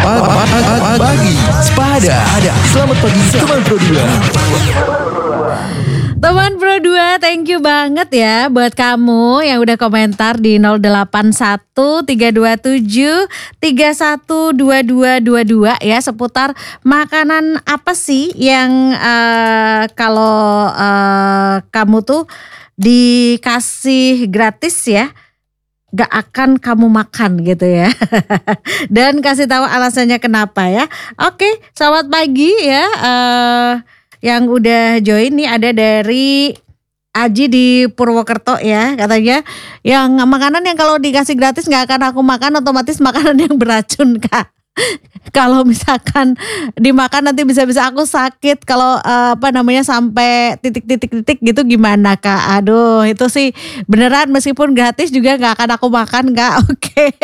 Pagi Sepada. Selamat pagi teman Pro 2. Teman Pro 2, thank you banget ya buat kamu yang udah komentar di 081327312222 ya seputar makanan apa sih yang kalau kamu tuh dikasih gratis ya gak akan kamu makan gitu ya. Dan kasih tahu alasannya kenapa ya. Oke, selamat pagi ya. Yang udah join nih ada dari Aji di Purwokerto ya, katanya yang makanan yang kalau dikasih gratis gak akan aku makan, otomatis makanan yang beracun Kak. Kalau misalkan dimakan nanti bisa-bisa aku sakit. Kalau sampai titik-titik gitu gimana Kak? Aduh itu sih beneran meskipun gratis juga gak akan aku makan Kak. Oke.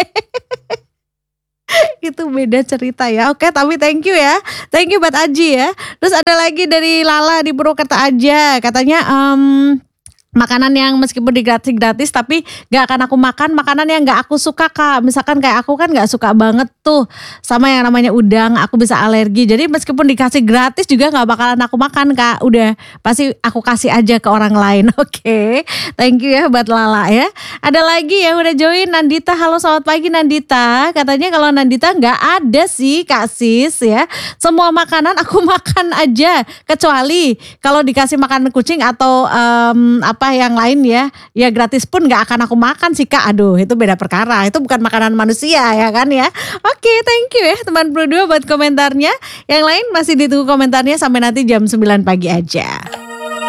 Itu beda cerita ya. Oke, tapi thank you ya. Thank you buat Aji ya. Terus ada lagi dari Lala di Purwokerto aja. Katanya makanan yang meskipun gratis tapi gak akan aku makan, makanan yang gak aku suka Kak. Misalkan kayak aku kan gak suka banget tuh sama yang namanya udang, aku bisa alergi. Jadi meskipun dikasih gratis juga gak bakalan aku makan Kak. Udah pasti aku kasih aja ke orang lain. Oke, thank you ya buat Lala ya. Ada lagi yang udah join, Nandita. Halo selamat pagi Nandita. Katanya kalau Nandita gak ada sih Kak Sis ya. Semua makanan aku makan aja. Kecuali kalau dikasih makanan kucing atau yang lain ya gratis pun gak akan aku makan sih Kak. Aduh itu beda perkara, itu bukan makanan manusia ya kan ya. Oke, thank you ya teman Pro 2 buat komentarnya. Yang lain masih ditunggu komentarnya sampai nanti jam 9 pagi aja.